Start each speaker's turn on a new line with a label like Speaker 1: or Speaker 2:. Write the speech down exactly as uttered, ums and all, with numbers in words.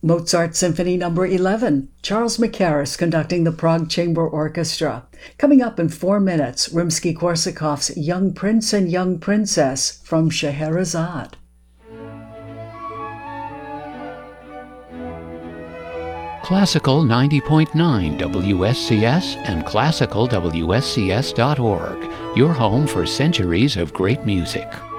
Speaker 1: Mozart Symphony Number eleven, Charles Mackerras conducting the Prague Chamber Orchestra. Coming up in four minutes, Rimsky-Korsakov's Young Prince and Young Princess from Scheherazade.
Speaker 2: Classical ninety point nine W S C S and classical W S C S dot org, your home for centuries of great music.